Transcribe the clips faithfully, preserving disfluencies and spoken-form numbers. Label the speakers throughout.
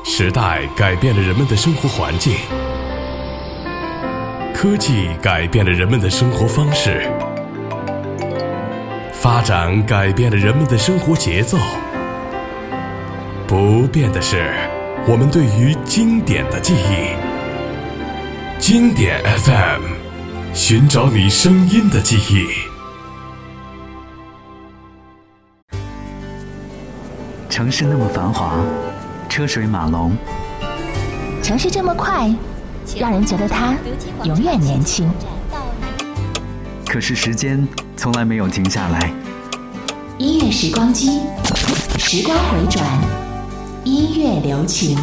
Speaker 1: 时代改变了人们的生活环境，科技改变了人们的生活方式，发展改变了人们的生活节奏。不变的是我们对于经典的记忆。经典 F M， 寻找你声音的记忆。
Speaker 2: 城市那么繁华，车水马龙，
Speaker 3: 城市这么快，让人觉得它永远年轻。
Speaker 2: 可是时间从来没有停下来。
Speaker 3: 音乐时光机，时光回转，音乐留情。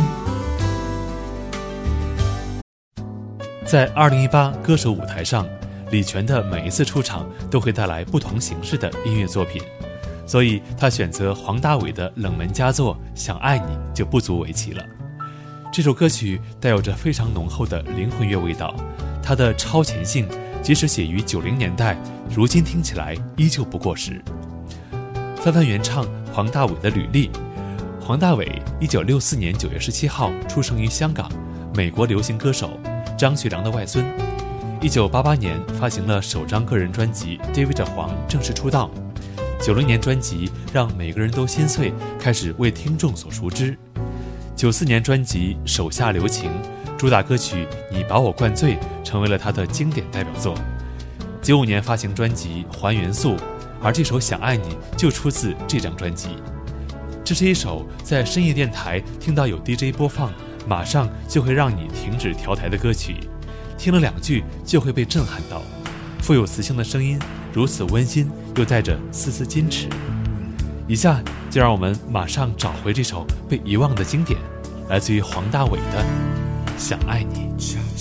Speaker 4: 在二零一八歌手舞台上，李泉的每一次出场都会带来不同形式的音乐作品，所以他选择黄大炜的冷门佳作《想爱你》就不足为奇了。这首歌曲带有着非常浓厚的灵魂乐味道，它的超前性即使写于九零年代，如今听起来依旧不过时。翻翻原唱黄大炜的履历，黄大炜一九六四年九月十七号出生于香港，美国流行歌手张学良的外孙。一九八八年发行了首张个人专辑《David 黄》正式出道。九零年专辑《让每个人都心碎》开始为听众所熟知。九四年专辑《手下留情》主打歌曲《你把我灌醉》成为了他的经典代表作。九五年发行专辑《还原素》，而这首《想爱你》就出自这张专辑。这是一首在深夜电台听到有 D J 播放马上就会让你停止调台的歌曲，听了两句就会被震撼到。富有磁性的声音如此温馨，又带着丝丝矜持。以下就让我们马上找回这首被遗忘的经典，来自于黄大炜的《想爱你》。